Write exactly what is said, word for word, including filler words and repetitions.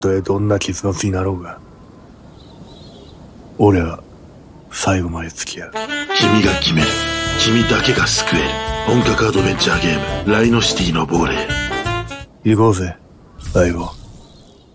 たえどんな結末になろうが、俺は最後まで付き合う。 君が決める。君だけが救える。本格アドベンチャーゲーム、ライノシティの亡霊。 行こうぜ、相棒。